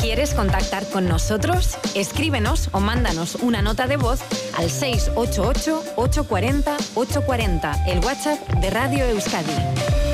¿Quieres contactar con nosotros? Escríbenos o mándanos una nota de voz al 688-840-840, el WhatsApp de Radio Euskadi.